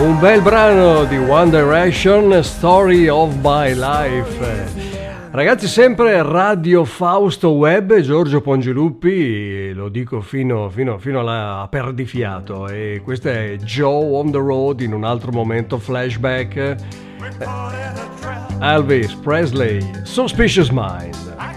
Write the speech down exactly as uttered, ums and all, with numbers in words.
Un bel brano di One Direction, Story of My Life. Ragazzi, sempre Radio Fausto Web, Giorgio Pongilupi, lo dico fino, fino, fino alla perdifiato. E questo è Joe on the Road, in un altro momento flashback. Elvis Presley, Suspicious Mind.